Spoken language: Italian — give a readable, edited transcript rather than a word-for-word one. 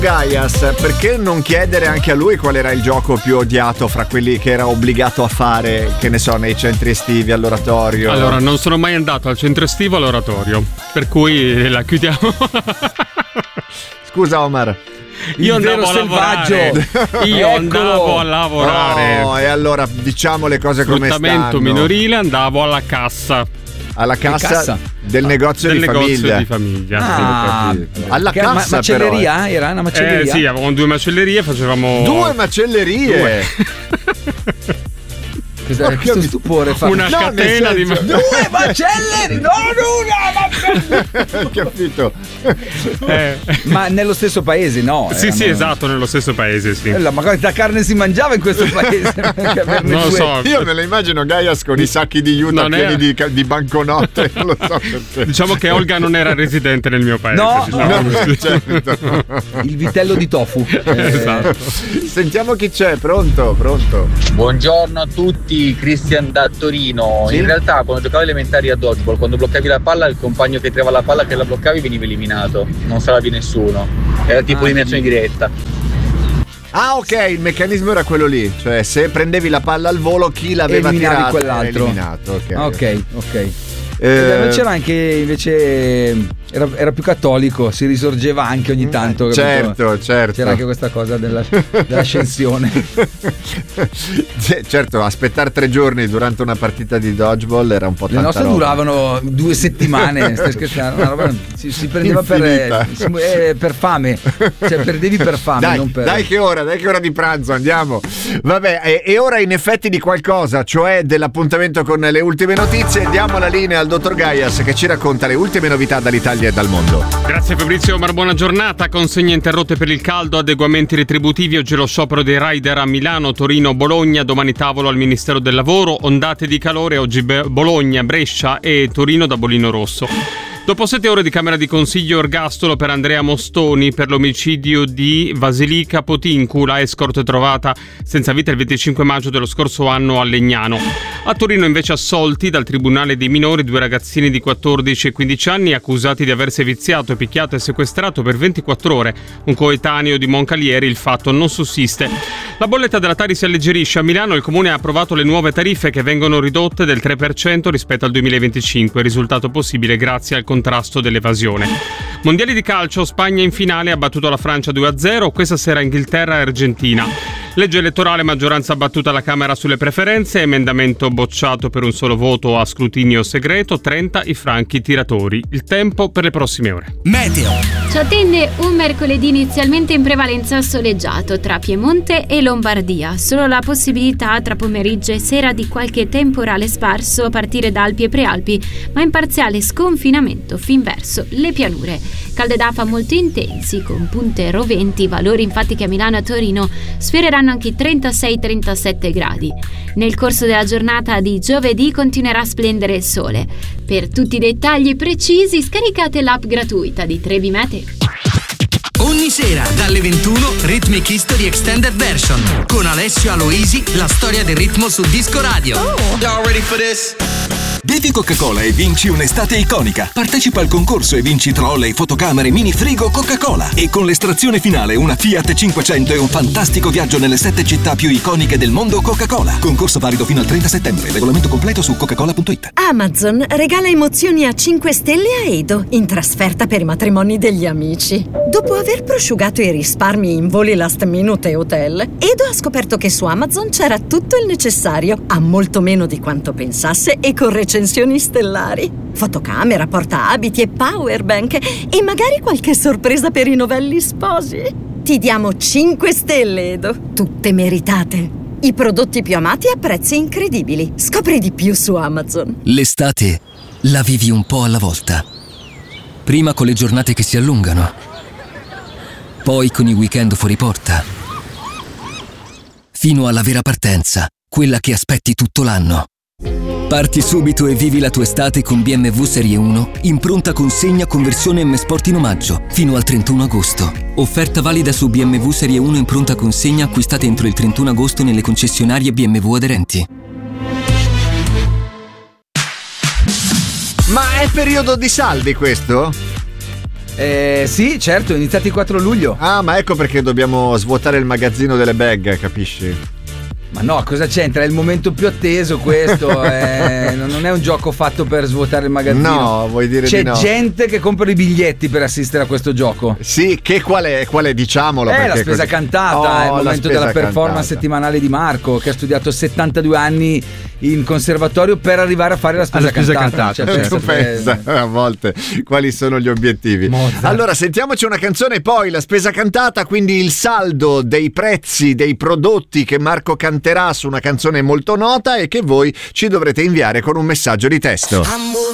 Gaias, perché non chiedere anche a lui qual era il gioco più odiato fra quelli che era obbligato a fare, che ne so, nei centri estivi, all'oratorio? Allora, non sono mai andato al centro estivo all'oratorio, per cui la chiudiamo. Scusa Omar. Io andavo a lavorare. Io andavo a lavorare. No, e allora diciamo le cose come stanno. Sfruttamento minorile, andavo alla cassa. Alla cassa del negozio del di negozio famiglia. Alla cassa macelleria? però, Era una macelleria? Sì, avevamo 2 macellerie, facevamo 2 macellerie. Questo stupore fa una catena di 2 macellerie, non una macelleria. Capito? Ma nello stesso paese, no? Sì, esatto, nello stesso paese, sì. Ma quanta carne si mangiava in questo paese? Non lo so. Io me la immagino Gaias con i sacchi di Utah pieni di banconote. Non lo so perché. Diciamo che Olga non era residente nel mio paese. No, certo. Il vitello di tofu. Esatto. Sentiamo chi c'è, pronto. Buongiorno a tutti, Cristian da Torino. Sì? In realtà quando giocavo elementari a dodgeball, quando bloccavi la palla, il compagno che tirava la palla che la bloccavi veniva eliminato, non salvavi nessuno, era tipo eliminazione diretta. Ah, ok, il meccanismo era quello lì, cioè se prendevi la palla al volo chi l'aveva tirata quell'altro. era eliminato. Ok. C'era anche invece era più cattolico, si risorgeva anche ogni tanto. Certo. C'era anche questa cosa dell'ascensione. Certo, aspettare 3 giorni durante una partita di dodgeball era un po' tanta Le nostre roba. duravano 2 settimane. Stai scherzando? Una roba si prendeva per fame, cioè perdevi per fame. Dai che ora di pranzo, andiamo. Vabbè, e ora in effetti di qualcosa, cioè dell'appuntamento con le ultime notizie, diamo la linea al dottor Gaias che ci racconta le ultime novità dall'Italia e dal mondo. Grazie Fabrizio, Omar, buona giornata. Consegne interrotte per il caldo, adeguamenti retributivi, oggi lo sciopero dei rider a Milano, Torino, Bologna, domani tavolo al Ministero del Lavoro, ondate di calore, oggi Bologna, Brescia e Torino da bollino rosso. Dopo 7 ore di camera di consiglio, ergastolo per Andrea Mostoni per l'omicidio di Vasilika Potinku, la escort trovata senza vita il 25 maggio dello scorso anno a Legnano. A Torino invece assolti dal Tribunale dei minori 2 ragazzini di 14 e 15 anni accusati di aver seviziato, picchiato e sequestrato per 24 ore un coetaneo di Moncalieri. Il fatto non sussiste. La bolletta della Tari si alleggerisce. A Milano il comune ha approvato le nuove tariffe che vengono ridotte del 3% rispetto al 2025, risultato possibile grazie al contrasto dell'evasione. Mondiali di calcio, Spagna in finale ha battuto la Francia 2-0, questa sera Inghilterra e Argentina. Legge elettorale, maggioranza battuta alla Camera sulle preferenze, emendamento bocciato per un solo voto a scrutinio segreto, 30 i franchi tiratori. Il tempo per le prossime ore. Meteo. Ci attende un mercoledì inizialmente in prevalenza soleggiato tra Piemonte e Lombardia. Solo la possibilità tra pomeriggio e sera di qualche temporale sparso a partire da Alpi e Prealpi, ma in parziale sconfinamento fin verso le pianure. Calde d'afa molto intensi, con punte roventi, valori infatti che a Milano e a Torino sfioreranno anche i 36-37 gradi. Nel corso della giornata di giovedì continuerà a splendere il sole. Per tutti i dettagli precisi scaricate l'app gratuita di Trebi Meteo. Ogni sera dalle 21 Rhythmic History Extended Version con Alessio Aloisi, la storia del ritmo su Disco Radio. Y'all ready for this? Bevi Coca-Cola e vinci un'estate iconica. Partecipa al concorso e vinci trolley, fotocamere, mini frigo Coca-Cola. E con l'estrazione finale una Fiat 500 e un fantastico viaggio nelle 7 città più iconiche del mondo Coca-Cola. Concorso valido fino al 30 settembre. Regolamento completo su coca-cola.it. Amazon regala emozioni a 5 stelle a Edo in trasferta per i matrimoni degli amici. Dopo aver prosciugato i risparmi in voli last minute e hotel, Edo ha scoperto che su Amazon c'era tutto il necessario, a molto meno di quanto pensasse e con recensioni stellari. Fotocamera, portaabiti e powerbank e magari qualche sorpresa per i novelli sposi. Ti diamo 5 stelle, Edo, tutte meritate. I prodotti più amati a prezzi incredibili. Scopri di più su Amazon. L'estate la vivi un po' alla volta. Prima con le giornate che si allungano, poi con i weekend fuori porta, fino alla vera partenza, quella che aspetti tutto l'anno. Parti subito e vivi la tua estate con BMW Serie 1 in pronta consegna con versione M Sport in omaggio fino al 31 agosto. Offerta valida su BMW Serie 1 in pronta consegna acquistate entro il 31 agosto nelle concessionarie BMW aderenti. Ma è periodo di saldi questo? Sì, certo, iniziati il 4 luglio. Ah, ma ecco perché dobbiamo svuotare il magazzino delle bag, capisci? Ma no, cosa c'entra? È il momento più atteso questo. Non è un gioco fatto per svuotare il magazzino. No, vuoi dire c'è di no? C'è gente che compra i biglietti per assistere a questo gioco. Sì, che qual è? Diciamolo. La spesa così... cantata, è il momento della performance settimanale di Marco, che ha studiato 72 anni in conservatorio per arrivare a fare la spesa cantata. Cioè, tu pensa a volte quali sono gli obiettivi. Mozart. Allora, sentiamoci una canzone e poi la spesa cantata, quindi il saldo dei prezzi dei prodotti che Marco canterà su una canzone molto nota e che voi ci dovrete inviare con un messaggio di testo.